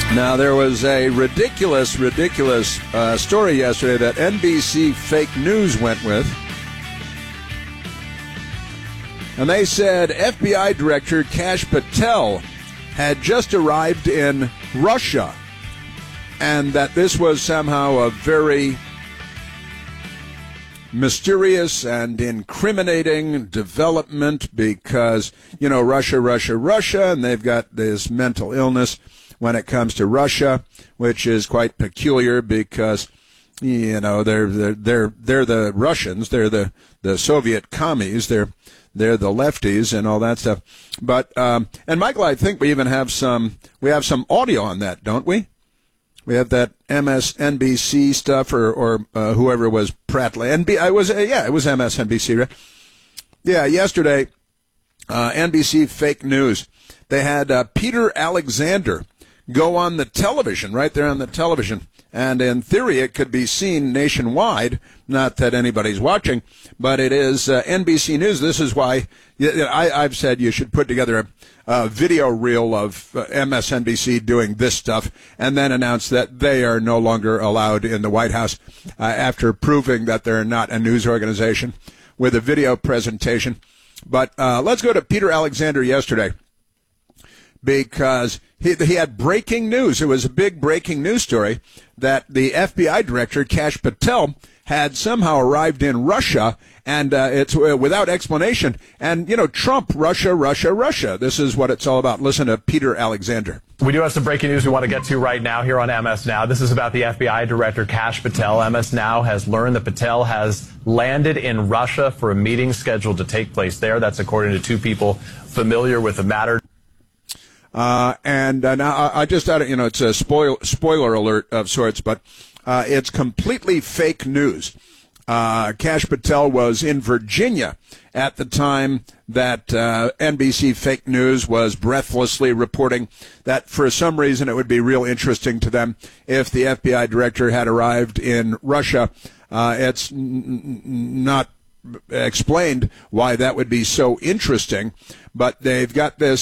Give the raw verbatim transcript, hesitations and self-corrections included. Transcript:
Now, there was a ridiculous, ridiculous uh, story yesterday that N B C Fake News went with. And they said F B I Director Kash Patel had just arrived in Russia, and that this was somehow a very mysterious and incriminating development because, you know, Russia, Russia, Russia, and they've got this mental illness when it comes to Russia, which is quite peculiar because, you know, they're they're they're, they're the Russians, they're the, the Soviet commies, they're they're the lefties and all that stuff. But um, and Michael, I think we even have some we have some audio on that, don't we? We have that M S N B C stuff, or or uh, whoever was Pratley. N B I was uh, yeah, it was M S N B C, right? Yeah, yesterday, uh, N B C Fake News. They had uh, Peter Alexander go on the television, right there on the television. And in theory, it could be seen nationwide. Not that anybody's watching, but it is uh, N B C News. This is why I, I've said you should put together a, a video reel of uh, M S N B C doing this stuff and then announce that they are no longer allowed in the White House uh, after proving that they're not a news organization with a video presentation. But uh, let's go to Peter Alexander yesterday, because he, he had breaking news. It was a big breaking news story that the F B I Director, Kash Patel, had somehow arrived in Russia, and uh, it's uh, without explanation. And, you know, Trump, Russia, Russia, Russia. This is what it's all about. Listen to Peter Alexander. We do have some breaking news we want to get to right now here on M S Now. This is about the F B I Director, Kash Patel. M S Now has learned that Patel has landed in Russia for a meeting scheduled to take place there. That's according to two people familiar with the matter. Uh, and uh, now I, I just added, you know, it's a spoil, spoiler alert of sorts, but uh, it's completely fake news. Uh, Kash Patel was in Virginia at the time that uh, N B C Fake News was breathlessly reporting that for some reason it would be real interesting to them if the F B I Director had arrived in Russia. Uh, it's n- n- not explained why that would be so interesting, but they've got this